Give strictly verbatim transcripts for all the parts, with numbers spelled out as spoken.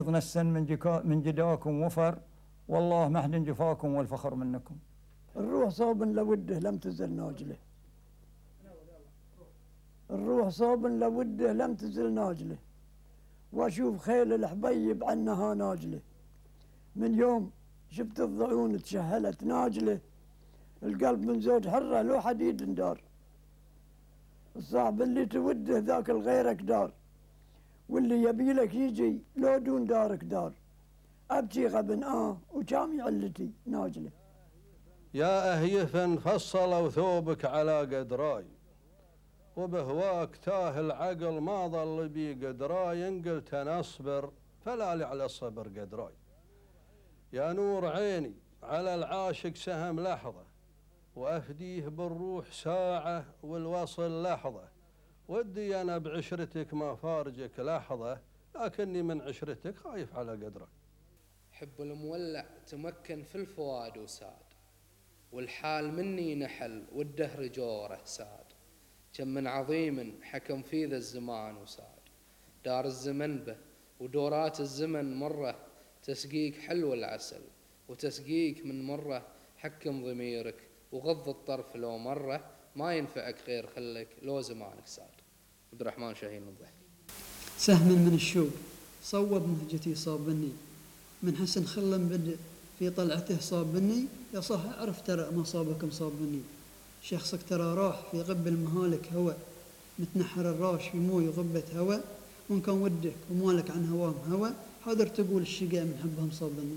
نسا من جكا من جداكم وفر، والله محد جفاكم والفخر منكم. الروح صوب لوده لم تزل ناجله، الروح صوب لوده لم تزل ناجله، واشوف خيل الحبيب عنها ناجله. من يوم شفت الضعون تشهلت ناجله، القلب من زوج حره لو حديد دار. الصاحب اللي توده ذاك الغيرك دار، واللي يبيلك يجي لو دون دارك دار. أبكي غبن آه وجامي علتي ناجله. يا أهيف فصلوا ثوبك على قدراي، وبهواك تاه العقل ما ظل بي قدراي. إن قلت أنا أصبر فلا لي على الصبر قدراي. يا نور عيني على العاشق سهم لحظة، وأفديه بالروح ساعة والوصل لحظة. ودي أنا بعشرتك ما فارجك لحظة، لكني من عشرتك خايف على قدرك. حب المولع تمكن في الفؤاد وساد، والحال مني نحل والدهر جوره ساد. كم من عظيم حكم في ذا الزمان وساد، دار الزمن به ودورات الزمن مرة. تسقيك حلو العسل وتسقيك من مرة، حكم ضميرك وغض الطرف لو مرة. ما ينفعك غير خلك لو زمانك ساد. عبد الرحمن شاهين الضحك. سهم من الشوق صوب مهجتي صابني، من حسن خلم بدء في طلعته صابني. يا صح اعرف ترى ما صابك مصابني، شخصك ترى راح في غب المهالك هوى، متنحر الراش في موي غبة هوى. وان كان ودك ومالك عن هوام هوى، حاضر تقول الشقاء من حبهم صابني.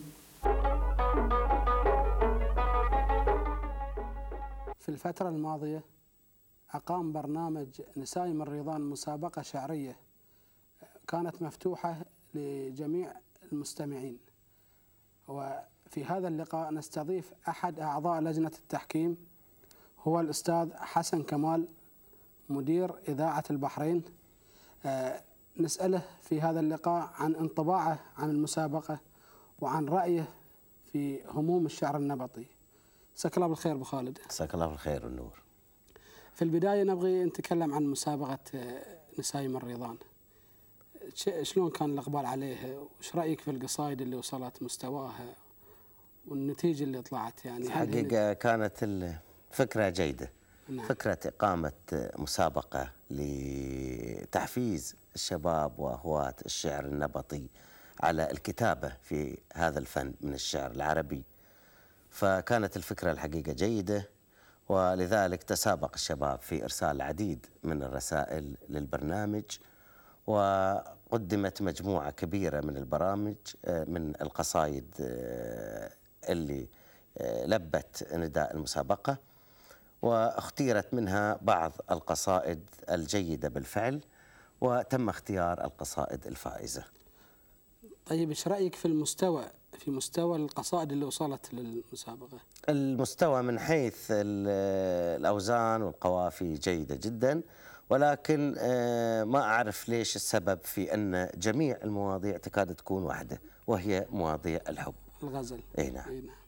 في الفترة الماضية أقام برنامج نسايم الريضان مسابقة شعرية كانت مفتوحة لجميع المستمعين، وفي هذا اللقاء نستضيف أحد أعضاء لجنة التحكيم، هو الأستاذ حسن كمال مدير إذاعة البحرين. أه نسأله في هذا اللقاء عن انطباعه عن المسابقة وعن رأيه في هموم الشعر النبطي. مساك الله بالخير أبو خالد. مساك الله بالخير والنور. في البداية نبغي نتكلم عن مسابقة نسايم الريضان. شلون كان الإقبال عليها؟ وش رأيك في القصائد اللي وصلت مستواها والنتيجة اللي طلعت؟ يعني حقيقة كانت الفكرة جيدة. نعم. فكرة إقامة مسابقة لتحفيز الشباب وهواة الشعر النبطي على الكتابة في هذا الفن من الشعر العربي، فكانت الفكرة الحقيقة جيدة، ولذلك تسابق الشباب في إرسال العديد من الرسائل للبرنامج، وقدمت مجموعة كبيرة من البرامج من القصائد اللي لبت نداء المسابقة، واختيرت منها بعض القصائد الجيدة بالفعل، وتم اختيار القصائد الفائزة. طيب ايش رأيك في المستوى في مستوى القصائد اللي وصلت للمسابقة؟ المستوى من حيث الأوزان والقوافي جيدة جدا، ولكن ما أعرف ليش السبب في أن جميع المواضيع تكاد تكون واحدة، وهي مواضيع الحب. الغزل. أي نعم. أي نعم.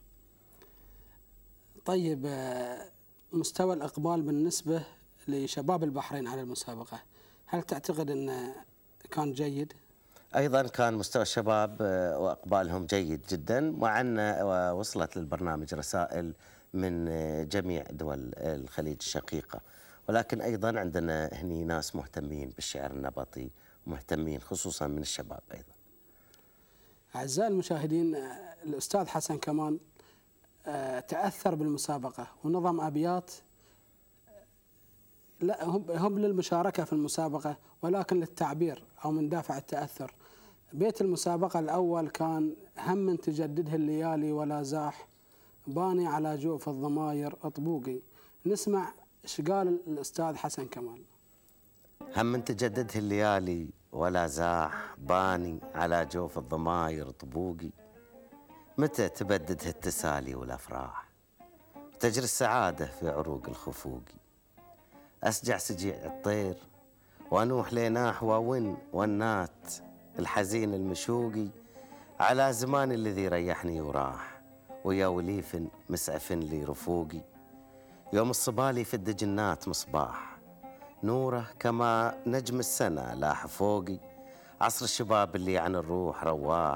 طيب مستوى الإقبال بالنسبة لشباب البحرين على المسابقة، هل تعتقد أنه كان جيد؟ أيضا كان مستوى الشباب وإقبالهم جيد جدا، مع أن وصلت للبرنامج رسائل من جميع دول الخليج الشقيقة، ولكن أيضا عندنا هني ناس مهتمين بالشعر النبطي ومهتمين خصوصا من الشباب أيضا. أعزائي المشاهدين، الأستاذ حسن كمان تأثر بالمسابقة ونظم أبيات لا هم للمشاركة في المسابقة ولكن للتعبير أو من دافع التأثر. بيت المسابقة الأول كان: هم تجدده الليالي ولا زاح، باني على جوف الضماير أطبوقي. نسمع ايش قال الأستاذ حسن كمال. هم تجدده الليالي ولا زاح، باني على جوف الضماير طبوقي. متى تبددها التسالي والأفراح، تجري السعادة في عروق الخفوقي. أسجع سجيع الطير وأنوح ليناح وون والنات الحزين المشوقي، على زمان الذي ريحني وراح، ويا وليف مسعف لي رفوقي. يوم الصبالي في الدجنات مصباح، نوره كما نجم السنة لاح فوقي، عصر الشباب اللي عن الروح رواح،